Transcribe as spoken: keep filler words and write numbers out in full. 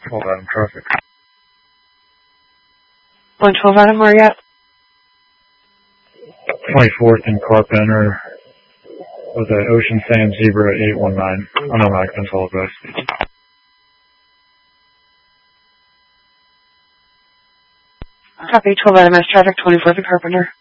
twelve Adam traffic. one twelve Adam, where are you at? twenty-fourth in Carpenter with an Ocean Sand Zebra eight one nine. Oh no, I can apologize. Copy, twelve Adam, S traffic, twenty-fourth in Carpenter.